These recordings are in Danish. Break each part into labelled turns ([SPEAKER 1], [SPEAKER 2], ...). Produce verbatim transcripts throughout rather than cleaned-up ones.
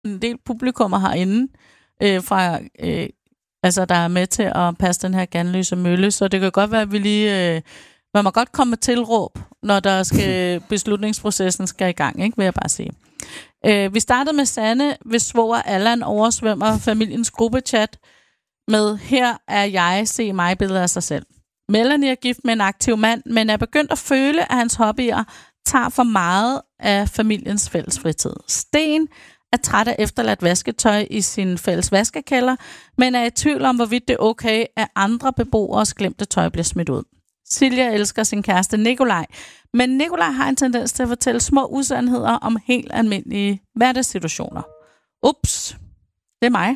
[SPEAKER 1] en del publikummer herinde, øh, fra, øh, altså, der er med til at passe den her Ganløse Mølle, så det kan godt være, at vi lige... Øh, man må godt komme med tilråb, når der skal beslutningsprocessen skal i gang, ikke, vil jeg bare sige. Øh, vi startede med Sanne, hvis svoger Allan oversvømmer familiens gruppechat med, her er jeg, se mig billeder af sig selv. Melanie er gift med en aktiv mand, men er begyndt at føle, at hans hobbyer tager for meget af familiens fælles fritid. Sten er træt af efterladt vasketøj i sin fælles vaskekælder, men er i tvivl om, hvorvidt det er okay, at andre beboeres glemte tøj bliver smidt ud. Silja elsker sin kæreste Nikolaj, men Nikolaj har en tendens til at fortælle små usandheder om helt almindelige hverdagssituationer. Ups, det er mig.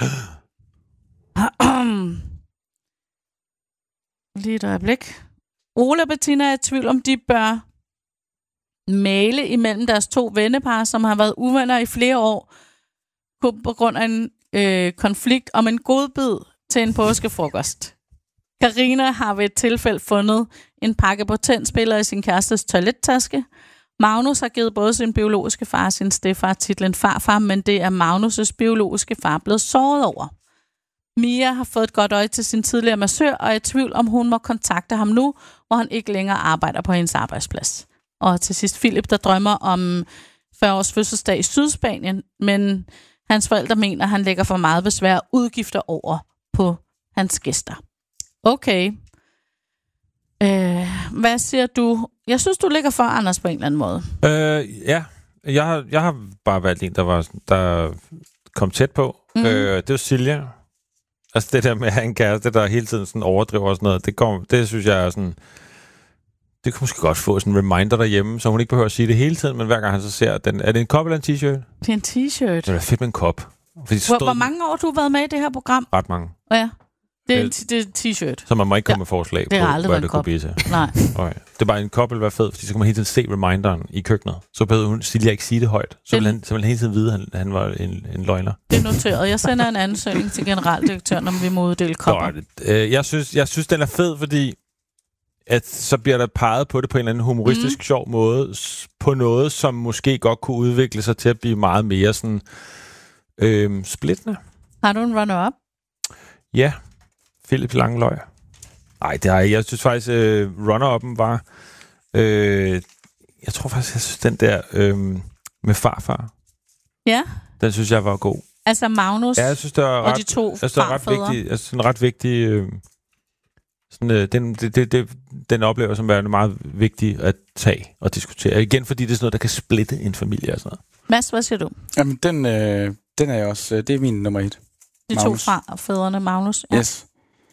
[SPEAKER 1] Lige et øjeblik. Ole og Bettina er i tvivl om, de bør male imellem deres to vennepar, som har været uvenner i flere år, på grund af en øh, konflikt om en godbid til en påskefrokost. Karina har ved et tilfælde fundet en pakke potentspiller i sin kærestes toilettaske. Magnus har givet både sin biologiske far og sin stedfar titlen farfar, men det er Magnus' biologiske far blevet såret over. Mia har fået et godt øje til sin tidligere massør, og er i tvivl om, hun må kontakte ham nu, hvor han ikke længere arbejder på hendes arbejdsplads. Og til sidst Philip, der drømmer om fyrre års fødselsdag i Sydspanien, men hans forældre mener, at han lægger for meget besvær og udgifter over på hans gæster. Okay. Øh, hvad siger du? Jeg synes, du ligger for, Anders, på en eller anden måde.
[SPEAKER 2] Øh, ja, jeg har, jeg har bare valgt en, der, var, der kom tæt på. Mm. Øh, det var Silja. Altså det der med at have en kæreste, der hele tiden sådan overdriver og sådan noget, det, kom, det synes jeg er sådan... Det kan måske godt få sådan en reminder derhjemme, så hun ikke behøver at sige det hele tiden, men hver gang han så ser den... Er det en kop eller en t-shirt?
[SPEAKER 1] Det er en t-shirt.
[SPEAKER 2] Det er fedt med en kop.
[SPEAKER 1] Hvor, stod... hvor mange år har du været med i det her program?
[SPEAKER 2] Ret mange.
[SPEAKER 1] Oh, ja. Det er, en t- det er en t-shirt.
[SPEAKER 2] Så man må ikke komme ja. med forslag
[SPEAKER 1] det
[SPEAKER 2] på, hvad det kunne blive til.
[SPEAKER 1] Nej.
[SPEAKER 2] Okay. Det er bare en kop, eller være fed, fordi så kan man hele tiden se reminderen i køkkenet. Så behøver hun Silja ikke sige det højt. Så vil han, så vil han hele tiden vide, at han, han var en, en løgner.
[SPEAKER 1] Det er noteret. Jeg sender en ansøgning til generaldirektøren, om vi må uddele kopper.
[SPEAKER 2] Nå, øh, jeg, synes, jeg synes, den er fed, fordi at så bliver der peget på det på en eller anden humoristisk, mm. sjov måde, på noget, som måske godt kunne udvikle sig til at blive meget mere sådan øh, splittende.
[SPEAKER 1] Har du en runner-up?
[SPEAKER 2] Ja. Philip Langløg. Nej, det har jeg. Jeg synes faktisk, øh, runner-up'en var... Øh, jeg tror faktisk, jeg synes, den der øh, med farfar.
[SPEAKER 1] Ja.
[SPEAKER 2] Den synes jeg var god.
[SPEAKER 1] Altså Magnus
[SPEAKER 2] ja, jeg synes, det
[SPEAKER 1] og
[SPEAKER 2] ret,
[SPEAKER 1] de to
[SPEAKER 2] jeg synes, det er ret vigtig, altså, en ret vigtig... Øh, sådan, øh, den, det, det, det, den oplever som værende meget vigtig at tage og diskutere. Igen, fordi det er sådan noget, der kan splitte en familie og sådan noget.
[SPEAKER 1] Mads, hvad siger du?
[SPEAKER 3] Jamen, den, øh, den er jeg også... Det er min nummer et.
[SPEAKER 1] De Magnus. To far, fædrene Magnus. Ja.
[SPEAKER 3] Yes.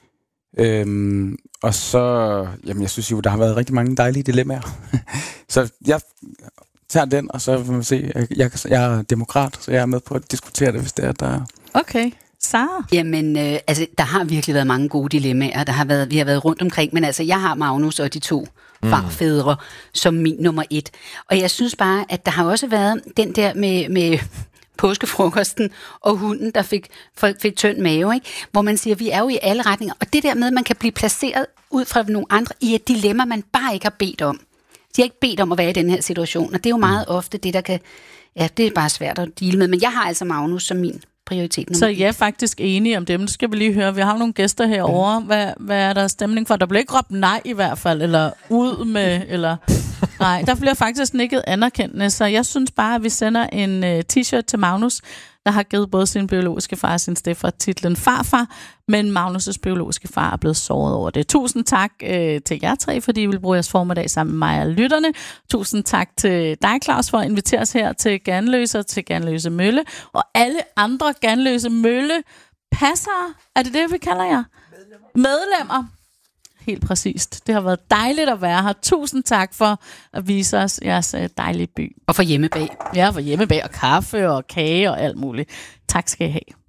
[SPEAKER 3] Øhm, og så, jamen jeg synes jo, der har været rigtig mange dejlige dilemmaer. Så jeg tager den, og så vil man se, jeg, jeg, jeg er demokrat, så jeg er med på at diskutere det, hvis det er, der...
[SPEAKER 1] Okay. Sara?
[SPEAKER 4] Jamen, øh, altså, der har virkelig været mange gode dilemmaer. Der har været, vi har været rundt omkring, men altså, jeg har Magnus og de to mm. farfædre som min nummer et. Og jeg synes bare, at der har også været den der med... med påskefrokosten og hunden, der fik, fik tynd mave, ikke? Hvor man siger, vi er jo i alle retninger. Og det der med, at man kan blive placeret ud fra nogle andre i et dilemma, man bare ikke har bedt om. De har ikke bedt om at være i den her situation, og det er jo meget ofte det, der kan... Ja, det er bare svært at deale med. Men jeg har altså Magnus som min prioritet.
[SPEAKER 1] Så jeg er faktisk enig om det, men det skal vi lige høre. Vi har nogle gæster herovre. Hvad, hvad er der stemning for? Der bliver ikke råbt nej i hvert fald, eller ud med, eller... Nej, der bliver faktisk nikket anerkendende, så jeg synes bare, at vi sender en uh, t-shirt til Magnus, der har givet både sin biologiske far og sin stedfar titlen farfar, men Magnus' biologiske far er blevet såret over det. Tusind tak uh, til jer tre, fordi I vil bruge jeres formiddag sammen med mig og lytterne. Tusind tak til dig, Claus, for at invitere os her til Ganløse og til Ganløse Mølle, og alle andre Ganløse Mølle passere. Er det det, vi kalder jer? Medlemmer. Medlemmer. Helt præcist. Det har været dejligt at være her. Tusind tak for at vise os jeres dejlige by.
[SPEAKER 4] Og for hjemmebag.
[SPEAKER 1] Ja, for hjemmebag og kaffe og kage og alt muligt. Tak skal I have.